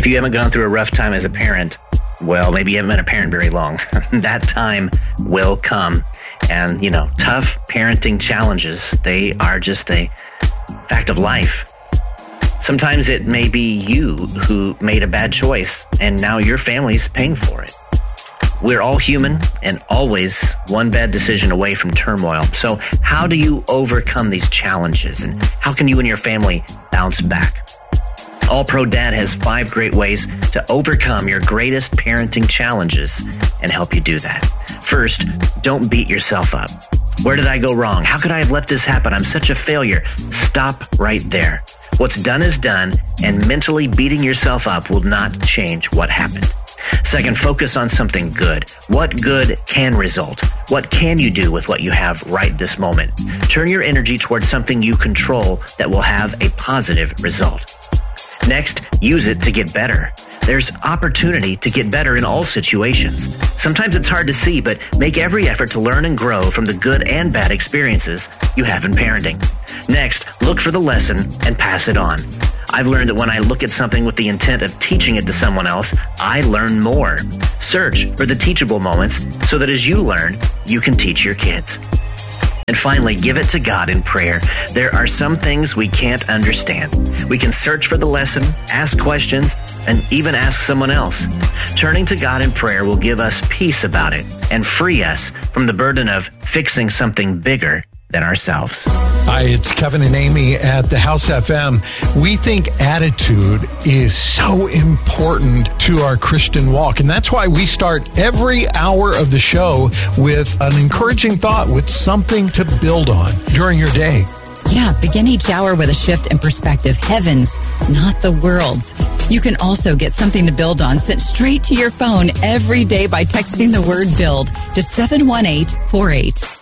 If you haven't gone through a rough time as a parent, well, maybe you haven't been a parent very long. That time will come. And, tough parenting challenges, they are just a fact of life. Sometimes it may be you who made a bad choice, and now your family's paying for it. We're all human and always one bad decision away from turmoil. So how do you overcome these challenges, and how can you and your family bounce back? All Pro Dad has 5 great ways to overcome your greatest parenting challenges and help you do that. First, don't beat yourself up. Where did I go wrong? How could I have let this happen? I'm such a failure. Stop right there. What's done is done, and mentally beating yourself up will not change what happened. Second, focus on something good. What good can result? What can you do with what you have right this moment? Turn your energy towards something you control that will have a positive result. Next, use it to get better. There's opportunity to get better in all situations. Sometimes it's hard to see, but make every effort to learn and grow from the good and bad experiences you have in parenting. Next, look for the lesson and pass it on. I've learned that when I look at something with the intent of teaching it to someone else, I learn more. Search for the teachable moments so that as you learn, you can teach your kids. And finally, give it to God in prayer. There are some things we can't understand. We can search for the lesson, ask questions, and even ask someone else. Turning to God in prayer will give us peace about it and free us from the burden of fixing something bigger than ourselves. Hi, it's Kevin and Amy at the House FM. We think attitude is so important to our Christian walk, and that's why we start every hour of the show with an encouraging thought, with something to build on during your day. Yeah, begin each hour with a shift in perspective. Heavens, not the world's. You can also get something to build on sent straight to your phone every day by texting the word BUILD to 71848.